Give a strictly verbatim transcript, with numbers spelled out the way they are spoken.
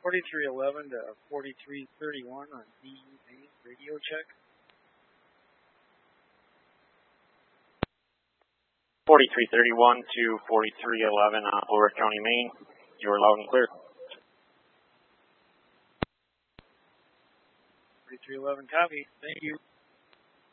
forty-three eleven to forty-three thirty-one on D U Main radio check. forty-three thirty-one to forty-three eleven on Blue Earth County, Maine. You are loud and clear. forty-three eleven, copy. Thank you.